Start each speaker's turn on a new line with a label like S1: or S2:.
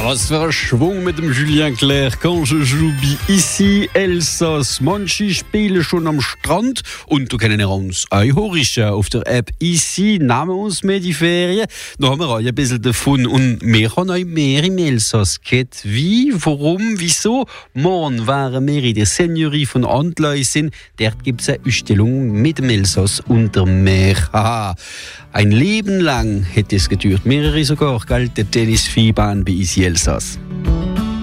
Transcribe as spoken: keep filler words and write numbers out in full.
S1: Was für ein Schwung mit dem Julien Clerc, quand je joue ici, Elsass. Manche spielen schon am Strand und du kennen uns auch horischen auf der App ici. Nehmen uns mehr die Ferien, da haben wir auch ein bisschen davon und wir haben euch mehr im Elsass gehört. Wie, warum, wieso? Morgen wären wir in der Seigneurie von Antleussin. Dort gibt es eine Ausstellung mit dem Elsass unter Meer. Haha. Ein Leben lang hätte es gedauert, mehrere sogar, galt der Tennisviehbahn bei uns Elsass.